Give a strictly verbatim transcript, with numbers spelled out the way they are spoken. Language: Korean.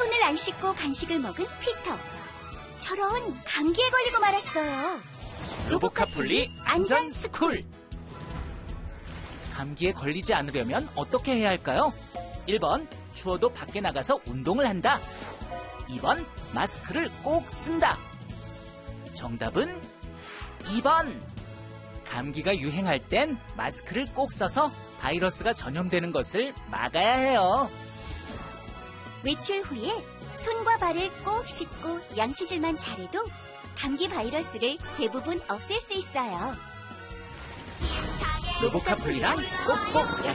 손을 안 씻고 간식을 먹은 피터. 저런, 감기에 걸리고 말았어요. 로보카폴리 안전스쿨. 감기에 걸리지 않으려면 어떻게 해야 할까요? 일 번, 추워도 밖에 나가서 운동을 한다. 이 번, 마스크를 꼭 쓴다. 정답은 이 번. 감기가 유행할 땐 마스크를 꼭 써서 바이러스가 전염되는 것을 막아야 해요. 외출 후에 손과 발을 꼭 씻고 양치질만 잘해도 감기 바이러스를 대부분 없앨 수 있어요. 로보카폴리랑 꼭꼭